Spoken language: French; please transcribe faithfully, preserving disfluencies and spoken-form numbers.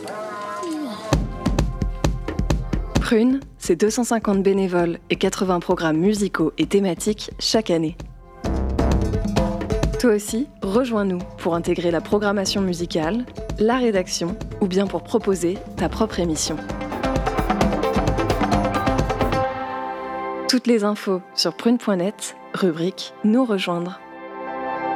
Prune, c'est deux cent cinquante bénévoles et quatre-vingts programmes musicaux et thématiques chaque année. Toi aussi, rejoins-nous pour intégrer la programmation musicale, la rédaction ou bien pour proposer ta propre émission. Toutes les infos sur prune point net, rubrique Nous rejoindre.